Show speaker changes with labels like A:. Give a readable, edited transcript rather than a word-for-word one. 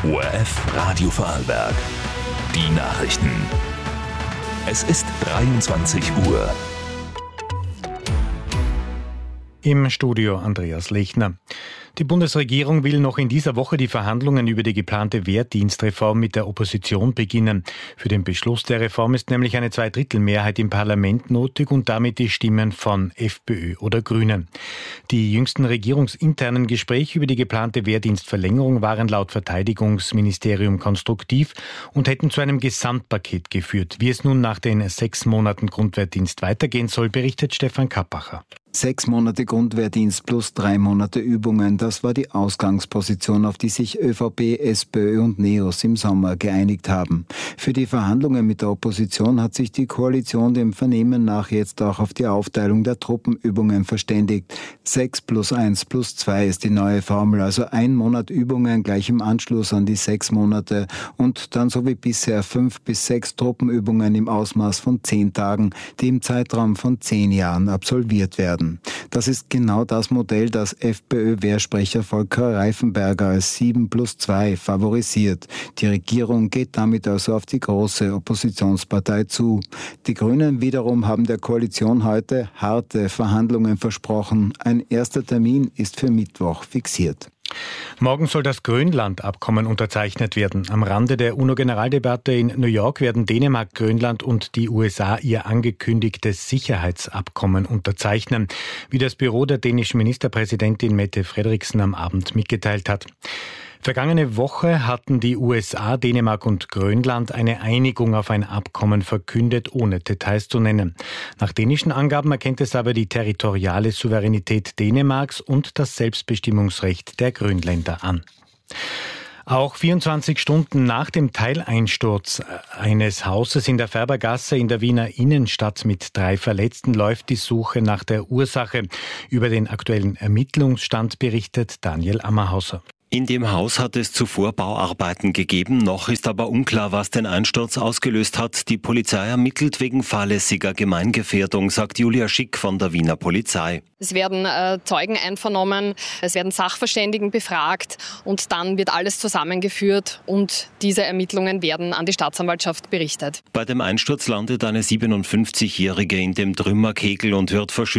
A: ORF Radio Vorarlberg. Die Nachrichten. Es ist 23 Uhr.
B: Im Studio Andreas Lechner. Die Bundesregierung will noch in dieser Woche die Verhandlungen über die geplante Wehrdienstreform mit der Opposition beginnen. Für den Beschluss der Reform ist nämlich eine Zweidrittelmehrheit im Parlament nötig und damit die Stimmen von FPÖ oder Grünen. Die jüngsten regierungsinternen Gespräche über die geplante Wehrdienstverlängerung waren laut Verteidigungsministerium konstruktiv und hätten zu einem Gesamtpaket geführt. Wie es nun nach den 6 Monaten Grundwehrdienst weitergehen soll, berichtet Stefan Kappacher.
C: 6 Monate Grundwehrdienst plus 3 Monate Übungen, das war die Ausgangsposition, auf die sich ÖVP, SPÖ und NEOS im Sommer geeinigt haben. Für die Verhandlungen mit der Opposition hat sich die Koalition dem Vernehmen nach jetzt auch auf die Aufteilung der Truppenübungen verständigt. 6 plus 1 plus 2 ist die neue Formel, also 1 Monat Übungen gleich im Anschluss an die 6 Monate und dann so wie bisher 5 bis 6 Truppenübungen im Ausmaß von 10 Tagen, die im Zeitraum von 10 Jahren absolviert werden. Das ist genau das Modell, das FPÖ-Wehrsprecher Volker Reifenberger als 7 plus 2 favorisiert. Die Regierung geht damit also auf die große Oppositionspartei zu. Die Grünen wiederum haben der Koalition heute harte Verhandlungen versprochen. Ein erster Termin ist für Mittwoch fixiert.
B: Morgen soll das Grönland-Abkommen unterzeichnet werden. Am Rande der UNO-Generaldebatte in New York werden Dänemark, Grönland und die USA ihr angekündigtes Sicherheitsabkommen unterzeichnen, wie das Büro der dänischen Ministerpräsidentin Mette Frederiksen am Abend mitgeteilt hat. Vergangene Woche hatten die USA, Dänemark und Grönland eine Einigung auf ein Abkommen verkündet, ohne Details zu nennen. Nach dänischen Angaben erkennt es aber die territoriale Souveränität Dänemarks und das Selbstbestimmungsrecht der Grönländer an. Auch 24 Stunden nach dem Teileinsturz eines Hauses in der Färbergasse in der Wiener Innenstadt mit 3 Verletzten läuft die Suche nach der Ursache. Über den aktuellen Ermittlungsstand berichtet Daniel Ammerhauser.
D: In dem Haus hat es zuvor Bauarbeiten gegeben, noch ist aber unklar, was den Einsturz ausgelöst hat. Die Polizei ermittelt wegen fahrlässiger Gemeingefährdung, sagt Julia Schick von der Wiener Polizei.
E: Es werden Zeugen einvernommen, es werden Sachverständigen befragt und dann wird alles zusammengeführt und diese Ermittlungen werden an die Staatsanwaltschaft berichtet.
D: Bei dem Einsturz landet eine 57-Jährige in dem Trümmerkegel und wird verschüttet.